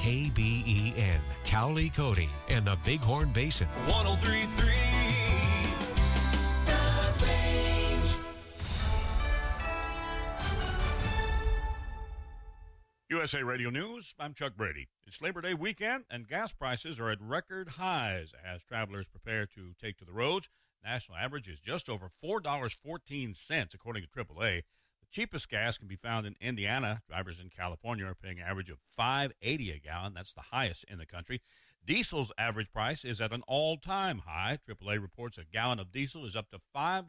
KBEN, Cowley Cody, and the Bighorn Basin. 103.3 The Range. USA Radio News, I'm Chuck Brady. It's Labor Day weekend, and gas prices are at record highs as travelers prepare to take to the roads. National average is just over $4.14, according to AAA. The cheapest gas can be found in Indiana. Drivers in California are paying an average of $5.80 a gallon. That's the highest in the country. Diesel's average price is at an all-time high. AAA reports a gallon of diesel is up to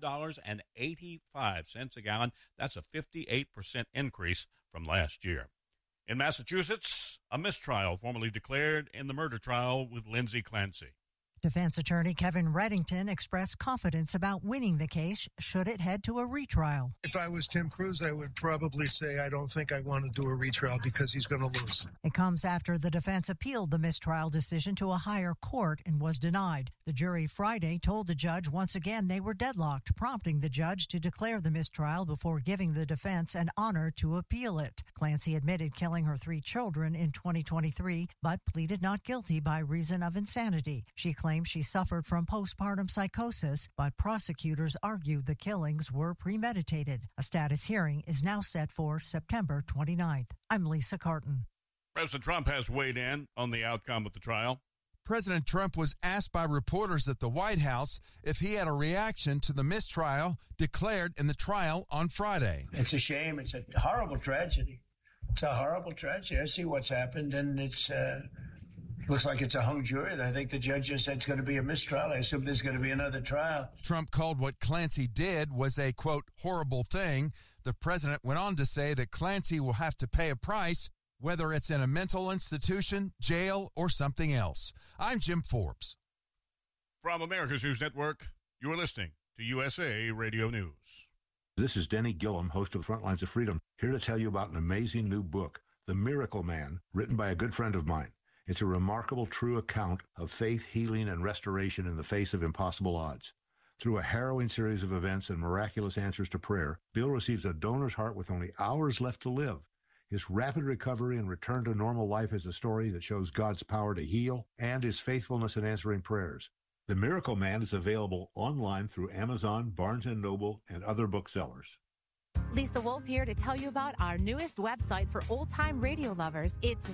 $5.85 a gallon. That's a 58% increase from last year. In Massachusetts, a mistrial formally declared in the murder trial with Lindsay Clancy. Defense attorney Kevin Reddington expressed confidence about winning the case should it head to a retrial. If I was Tim Cruz, I would probably say I don't think I want to do a retrial because he's going to lose. It comes after the defense appealed the mistrial decision to a higher court and was denied. The jury Friday told the judge once again they were deadlocked, prompting the judge to declare the mistrial before giving the defense an honor to appeal it. Clancy admitted killing her 3 children in 2023, but pleaded not guilty by reason of insanity. She claimed she suffered from postpartum psychosis, but prosecutors argued the killings were premeditated. A status hearing is now set for September 29th. I'm Lisa Carton. President Trump has weighed in on the outcome of the trial. President Trump was asked by reporters at the White House if he had a reaction to the mistrial declared in the trial on Friday. It's a shame. It's a horrible tragedy. It's a horrible tragedy. I see what's happened, and it's looks like it's a hung jury. I think the judge just said it's going to be a mistrial. I assume there's going to be another trial. Trump called what Clancy did was a, quote, horrible thing. The president went on to say that Clancy will have to pay a price, whether it's in a mental institution, jail, or something else. I'm Jim Forbes. From America's News Network, you are listening to USA Radio News. This is Denny Gillum, host of Frontlines of Freedom, here to tell you about an amazing new book, The Miracle Man, written by a good friend of mine. It's a remarkable, true account of faith, healing, and restoration in the face of impossible odds. Through a harrowing series of events and miraculous answers to prayer, Bill receives a donor's heart with only hours left to live. His rapid recovery and return to normal life is a story that shows God's power to heal and his faithfulness in answering prayers. The Miracle Man is available online through Amazon, Barnes & Noble, and other booksellers. Lisa Wolf here to tell you about our newest website for old-time radio lovers. It's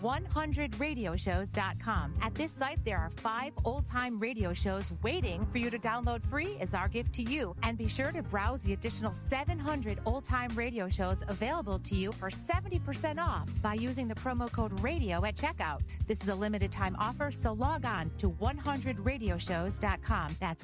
100radioshows.com. At this site, there are 5 old-time radio shows waiting for you to download free as our gift to you. And be sure to browse the additional 700 old-time radio shows available to you for 70% off by using the promo code RADIO at checkout. This is a limited-time offer, so log on to 100radioshows.com. That's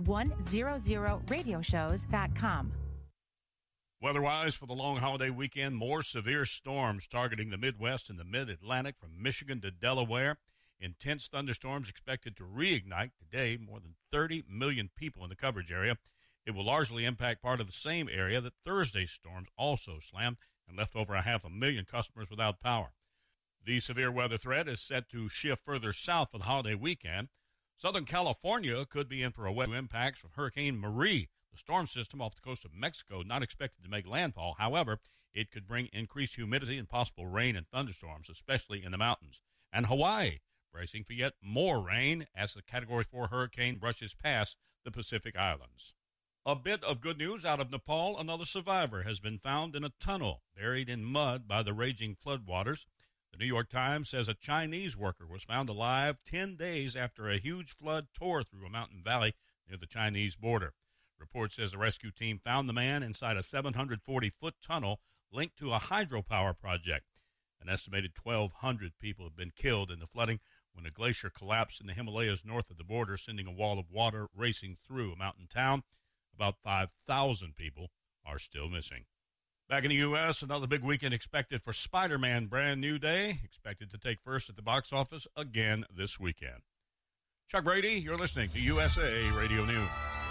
100radioshows.com. Weather-wise, for the long holiday weekend, more severe storms targeting the Midwest and the Mid-Atlantic from Michigan to Delaware. Intense thunderstorms expected to reignite today. More than 30 million people in the coverage area. It will largely impact part of the same area that Thursday's storms also slammed and left over 500,000 customers without power. The severe weather threat is set to shift further south for the holiday weekend. Southern California could be in for a wet impacts from Hurricane Marie. The storm system off the coast of Mexico not expected to make landfall. However, it could bring increased humidity and possible rain and thunderstorms, especially in the mountains. And Hawaii, bracing for yet more rain as the Category 4 hurricane brushes past the Pacific Islands. A bit of good news out of Nepal. Another survivor has been found in a tunnel, buried in mud by the raging floodwaters. The New York Times says a Chinese worker was found alive 10 days after a huge flood tore through a mountain valley near the Chinese border. Report says a rescue team found the man inside a 740-foot tunnel linked to a hydropower project. An estimated 1,200 people have been killed in the flooding when a glacier collapsed in the Himalayas north of the border, sending a wall of water racing through a mountain town. About 5,000 people are still missing. Back in the U.S., another big weekend expected for Spider-Man Brand New Day, expected to take first at the box office again this weekend. Chuck Brady, you're listening to USA Radio News.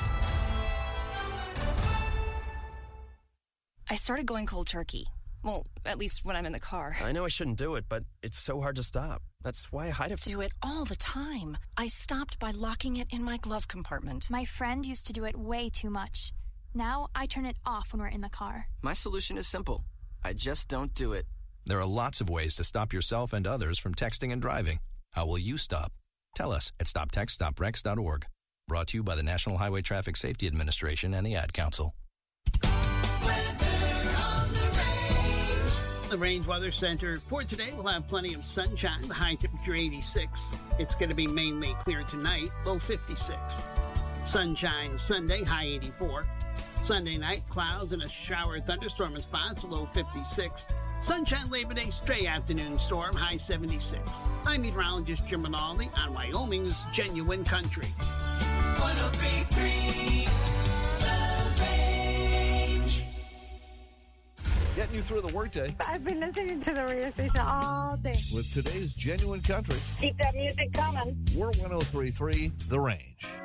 I started going cold turkey. Well, at least when I'm in the car. I know I shouldn't do it, but it's so hard to stop. That's why I hide it. Do it all the time. I stopped by locking it in my glove compartment. My friend used to do it way too much. Now I turn it off when we're in the car. My solution is simple. I just don't do it. There are lots of ways to stop yourself and others from texting and driving. How will you stop? Tell us at stoptextsstopwrecks.org. Brought to you by the National Highway Traffic Safety Administration and the Ad Council. The Range Weather Center for today, we'll have plenty of sunshine, the high temperature 86. It's going to be mainly clear tonight, low 56. Sunshine Sunday, high 84. Sunday night, clouds and a shower thunderstorm in spots, low 56. Sunshine Labor Day, stray afternoon storm, high 76. I'm meteorologist Jim Rinaldi on Wyoming's Genuine Country. 103.3 The Range. Getting you through the workday. I've been listening to the radio station all day. With today's Genuine Country. Keep that music coming. We're 103.3 The Range.